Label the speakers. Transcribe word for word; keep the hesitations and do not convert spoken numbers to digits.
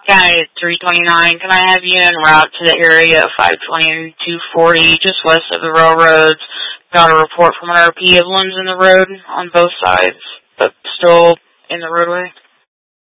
Speaker 1: Guy three twenty-nine, can I have you en route to the area of five twenty and two forty, just west of the railroads? Got a report from an R P of limbs in the road on both sides, but still in the roadway.